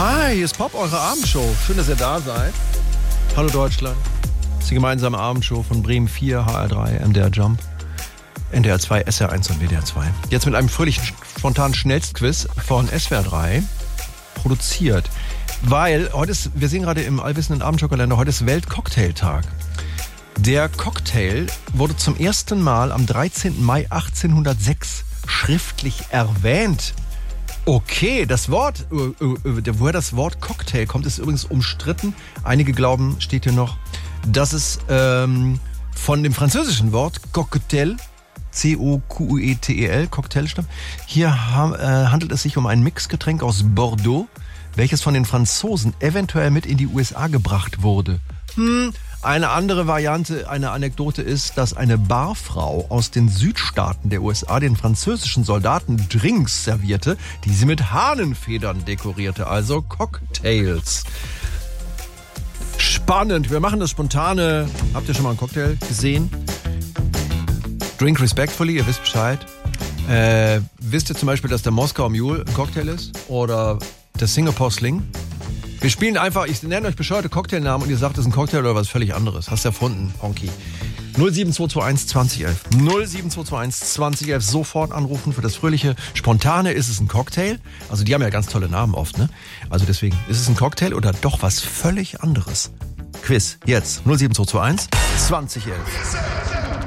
Hi, hier ist Pop, eure Abendshow. Schön, dass ihr da seid. Hallo Deutschland. Das ist die gemeinsame Abendshow von Bremen 4, HR3, MDR Jump, NDR 2, SR1 und WDR 2. Jetzt mit einem fröhlichen, spontanen Schnellstquiz von SWR 3 produziert. Weil heute ist, wir sehen gerade im allwissenden Abendshow-Kalender, heute ist Weltcocktailtag. Der Cocktail wurde zum ersten Mal am 13. Mai 1806 schriftlich erwähnt. Okay, das Wort, woher das Wort Cocktail kommt, ist übrigens umstritten. Einige glauben, steht hier noch, dass es von dem französischen Wort Cocktail, C-O-Q-U-E-T-E-L, Cocktail stammt. Hier handelt es sich um ein Mixgetränk aus Bordeaux, welches von den Franzosen eventuell mit in die USA gebracht wurde. Eine andere Variante, eine Anekdote ist, dass eine Barfrau aus den Südstaaten der USA den französischen Soldaten Drinks servierte, die sie mit Hahnenfedern dekorierte, also Cocktails. Spannend, wir machen das spontane. Habt ihr schon mal einen Cocktail gesehen? Drink respectfully, ihr wisst Bescheid. Wisst ihr zum Beispiel, dass der Moskauer Mule ein Cocktail ist? Oder der Singapore Sling? Wir spielen einfach, ich nenne euch bescheuerte Cocktailnamen und ihr sagt, das ist ein Cocktail oder was völlig anderes. Hast du erfunden, Honky. 07221 2011. 07221 2011. Sofort anrufen für das fröhliche Spontane. Ist es ein Cocktail? Also die haben ja ganz tolle Namen oft, ne? Also deswegen, ist es ein Cocktail oder doch was völlig anderes? Quiz, jetzt. 07221 2011.